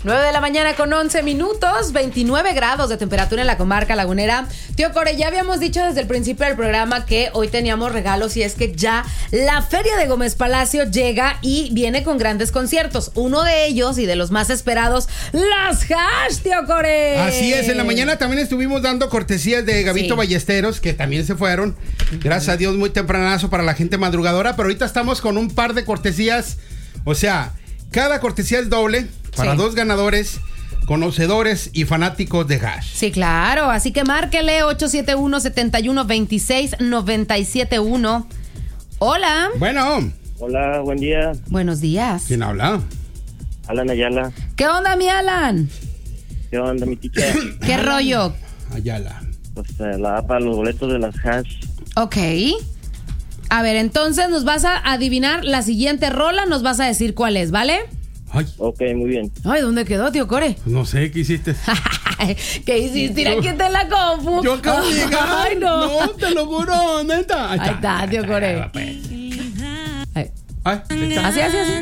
9 de la mañana con 11 minutos, 29 grados de temperatura en la comarca lagunera. Tío Core, ya habíamos dicho desde el principio del programa que hoy teníamos regalos y es que ya la Feria de Gómez Palacio llega y viene con grandes conciertos. Uno de ellos y de los más esperados, las Hash, tío Core. Así es, en la mañana también estuvimos dando cortesías de Gabito Ballesteros, que también se fueron. Gracias a Dios, muy tempranazo para la gente madrugadora, pero ahorita estamos con un par de cortesías, o sea, cada cortesía es doble para dos ganadores, conocedores y fanáticos de Hash. Sí, claro, así que márquele 871-7126-971. Hola. Bueno. Hola, buen día. Buenos días. ¿Quién habla? Alan Ayala. ¿Qué onda, mi Alan? ¿Qué onda, mi ticha? ¿Qué rollo? Ayala. Pues la da para los boletos de las Hash. Ok. A ver, entonces nos vas a adivinar la siguiente rola, nos vas a decir cuál es, ¿vale? Ay. Ok, muy bien. Ay, ¿dónde quedó, tío Core? No sé, ¿qué hiciste? ¿Qué hiciste? Mira quién te la compu. Yo acabo de llegar. Ay, no. No, te lo juro, neta. Ahí está, tío Core. Ay, Así.